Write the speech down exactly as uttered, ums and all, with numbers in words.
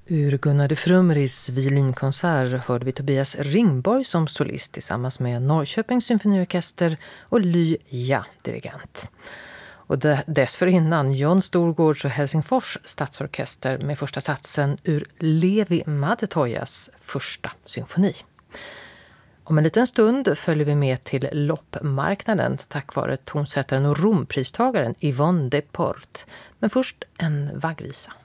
Ur Gunnar de Frumris violinkonsert hörde vi Tobias Ringborg som solist tillsammans med Norrköpings symfoniorkester och Ly Ja, dirigent. Och dessförinnan John Storgårds och Helsingfors stadsorkester med första satsen ur Levi Madetojas första symfoni. Om en liten stund följer vi med till loppmarknaden tack vare tonsättaren och rompristagaren Yvonne Deportes. Men först en vaggvisa.